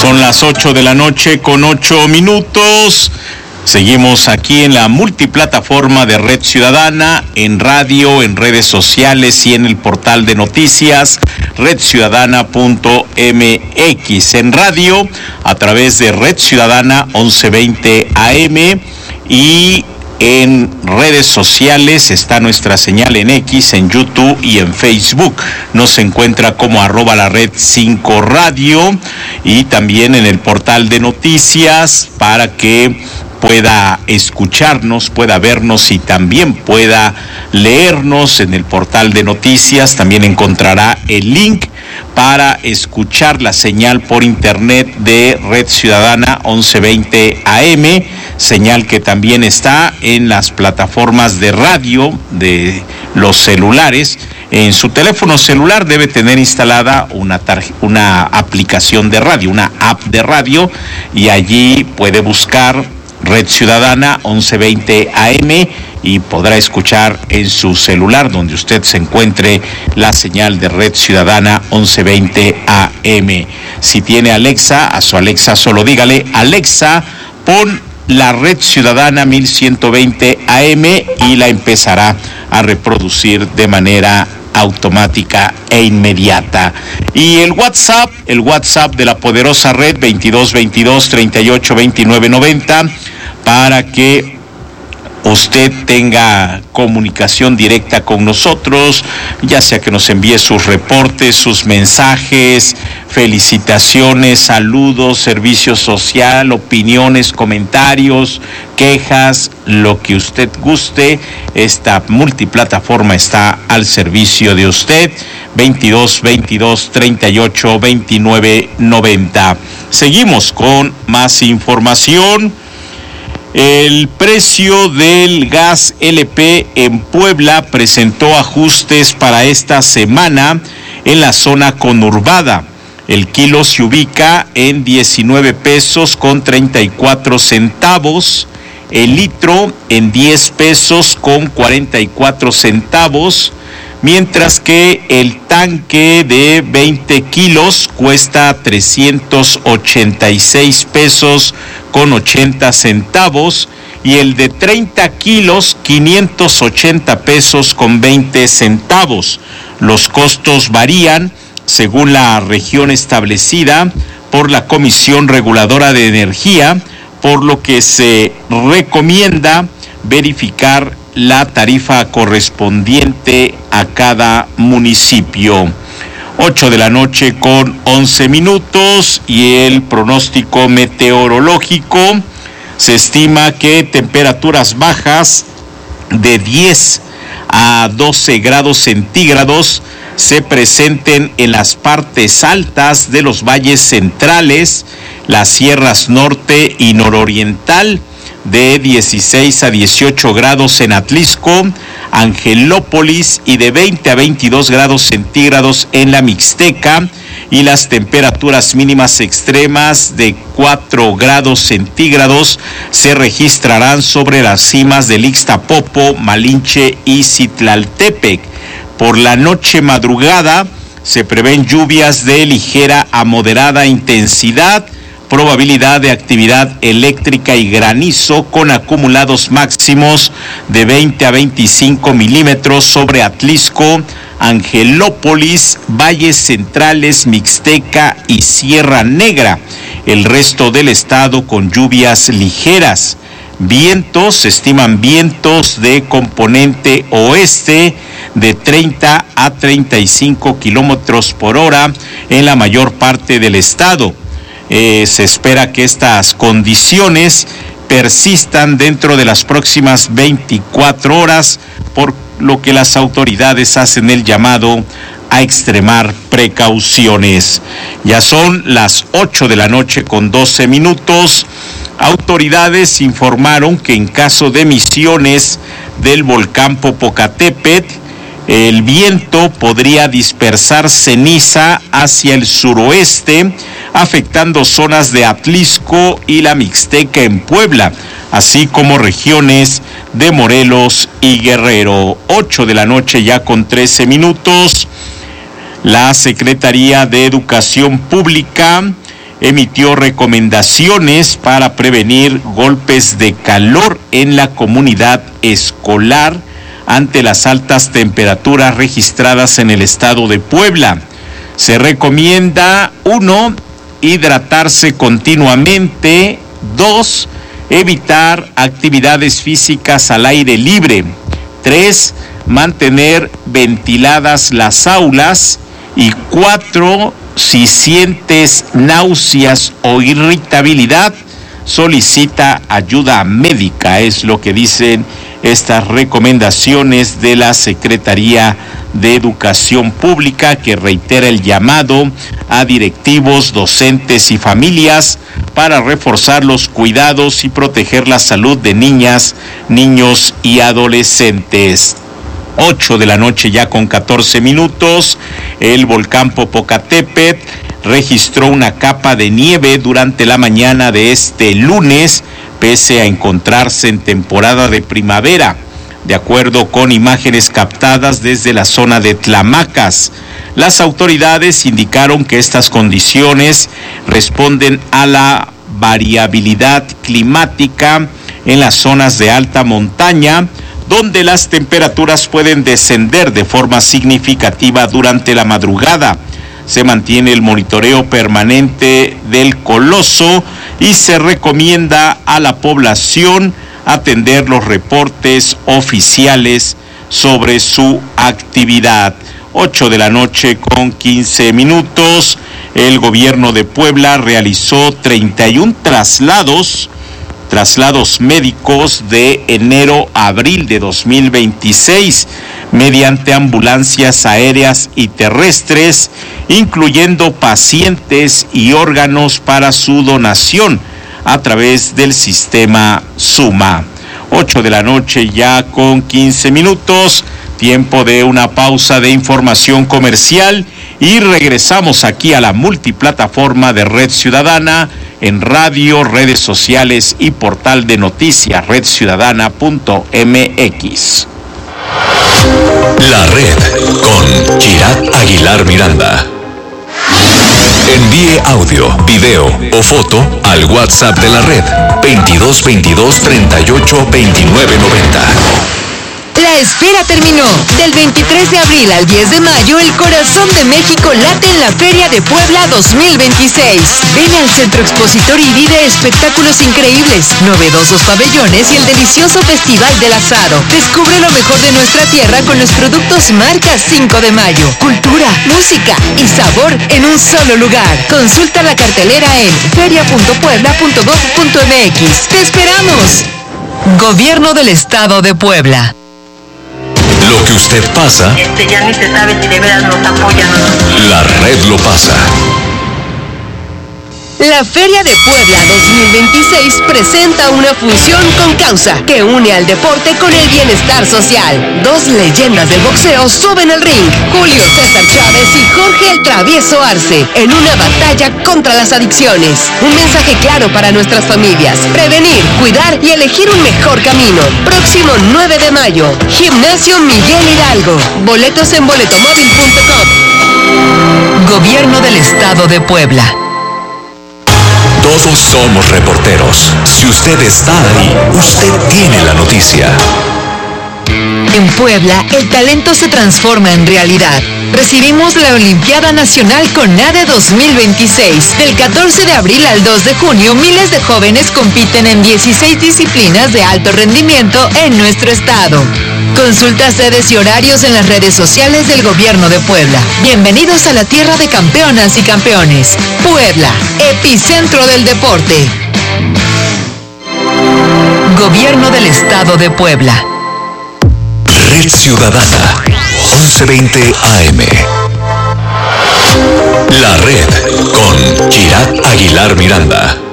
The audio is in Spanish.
Son las 8 de la noche con 8 minutos. Seguimos aquí en la multiplataforma de Red Ciudadana, en radio, en redes sociales y en el portal de noticias redciudadana.mx. En radio, a través de Red Ciudadana 1120 AM, y en redes sociales está nuestra señal en X, en YouTube y en Facebook. Nos encuentra como @lared5radio, y también en el portal de noticias para que pueda escucharnos, pueda vernos y también pueda leernos. En el portal de noticias también encontrará el link para escuchar la señal por internet de Red Ciudadana 1120 AM, señal que también está en las plataformas de radio de los celulares. En su teléfono celular debe tener instalada una aplicación de radio, una app de radio, y allí puede buscar Red Ciudadana 1120 AM y podrá escuchar en su celular, donde usted se encuentre, la señal de Red Ciudadana 1120 AM. Si tiene Alexa, a su Alexa solo dígale: Alexa, pon la Red Ciudadana 1120 AM, y la empezará a reproducir de manera automática e inmediata. Y el WhatsApp de la poderosa red, 2222-382990, para que usted tenga comunicación directa con nosotros, ya sea que nos envíe sus reportes, sus mensajes, felicitaciones, saludos, servicio social, opiniones, comentarios, quejas, lo que usted guste. Esta multiplataforma está al servicio de usted. 2222-382990. Seguimos con más información. El precio del gas LP en Puebla presentó ajustes para esta semana en la zona conurbada. El kilo se ubica en 19 pesos con 34 centavos, el litro en 10 pesos con 44 centavos, mientras que el tanque de 20 kilos cuesta 386 pesos con 80 centavos, y el de 30 kilos 580 pesos con 20 centavos. Los costos varían según la región establecida por la Comisión Reguladora de Energía, por lo que se recomienda verificar la tarifa correspondiente a cada municipio. 8 de la noche con 11 minutos, y el pronóstico meteorológico: se estima que temperaturas bajas de 10 a 12 grados centígrados se presenten en las partes altas de los valles centrales, las sierras norte y nororiental, de 16 a 18 grados en Atlisco, Angelópolis, y de 20 a 22 grados centígrados en la Mixteca, y las temperaturas mínimas extremas de 4 grados centígrados se registrarán sobre las cimas del Ixtapopo, Malinche y Citlaltepec. Por la noche madrugada se prevén lluvias de ligera a moderada intensidad, probabilidad de actividad eléctrica y granizo, con acumulados máximos de 20 a 25 milímetros sobre Atlisco, Angelópolis, valles centrales, Mixteca y Sierra Negra. El resto del estado con lluvias ligeras. Vientos, se estiman vientos de componente oeste de 30 a 35 kilómetros por hora en la mayor parte del estado. Se espera que estas condiciones persistan dentro de las próximas 24 horas, por lo que las autoridades hacen el llamado a extremar precauciones. Ya son las 8 de la noche con 12 minutos. Autoridades informaron que en caso de emisiones del volcán Popocatépetl, el viento podría dispersar ceniza hacia el suroeste, afectando zonas de Atlisco y la Mixteca en Puebla, así como regiones de Morelos y Guerrero. 8 de la noche ya con 13 minutos. La Secretaría de Educación Pública emitió recomendaciones para prevenir golpes de calor en la comunidad escolar ante las altas temperaturas registradas en el estado de Puebla. Se recomienda 1, hidratarse continuamente. 2, evitar actividades físicas al aire libre. 3, mantener ventiladas las aulas. Y 4, si sientes náuseas o irritabilidad, solicita ayuda médica. Es lo que dicen estas recomendaciones de la Secretaría de Educación Pública, que reitera el llamado a directivos, docentes y familias para reforzar los cuidados y proteger la salud de niñas, niños y adolescentes. 8 de la noche ya con 14 minutos, el volcán Popocatépetl registró una capa de nieve durante la mañana de este lunes, pese a encontrarse en temporada de primavera. De acuerdo con imágenes captadas desde la zona de Tlamacas, las autoridades indicaron que estas condiciones responden a la variabilidad climática en las zonas de alta montaña, donde las temperaturas pueden descender de forma significativa durante la madrugada. Se mantiene el monitoreo permanente del coloso y se recomienda a la población atender los reportes oficiales sobre su actividad. 8 de la noche con 15 minutos. El gobierno de Puebla realizó 31 traslados médicos de enero a abril de 2026 mediante ambulancias aéreas y terrestres, incluyendo pacientes y órganos para su donación a través del sistema Suma. 8 de la noche ya con 15 minutos, tiempo de una pausa de información comercial y regresamos aquí a la multiplataforma de Red Ciudadana en radio, redes sociales y portal de noticias redciudadana.mx. La Red con Girat Aguilar Miranda. Envíe audio, video o foto al WhatsApp de la Red 2222 38 29 90. La espera terminó. Del 23 de abril al 10 de mayo, el corazón de México late en la Feria de Puebla 2026. Ven al Centro Expositor y vive espectáculos increíbles, novedosos pabellones y el delicioso Festival del Asado. Descubre lo mejor de nuestra tierra con los productos marca 5 de mayo. Cultura, música y sabor en un solo lugar. Consulta la cartelera en feria.puebla.gov.mx. ¡Te esperamos! Gobierno del Estado de Puebla. Lo que usted pasa, ya ni se sabe si de veras nos apoyan o no. La Red lo pasa. La Feria de Puebla 2026 presenta una función con causa que une al deporte con el bienestar social. 2 leyendas del boxeo suben al ring, Julio César Chávez y Jorge el Travieso Arce, en una batalla contra las adicciones. Un mensaje claro para nuestras familias: prevenir, cuidar y elegir un mejor camino. Próximo 9 de mayo, Gimnasio Miguel Hidalgo. Boletos en boletomóvil.com. Gobierno del Estado de Puebla. Todos somos reporteros. Si usted está ahí, usted tiene la noticia. En Puebla, el talento se transforma en realidad. Recibimos la Olimpiada Nacional CONADE 2026. Del 14 de abril al 2 de junio, miles de jóvenes compiten en 16 disciplinas de alto rendimiento en nuestro estado. Consulta sedes y horarios en las redes sociales del Gobierno de Puebla. Bienvenidos a la tierra de campeonas y campeones. Puebla, epicentro del deporte. Gobierno del Estado de Puebla. Red Ciudadana, 1120 AM. La Red con Girat Aguilar Miranda.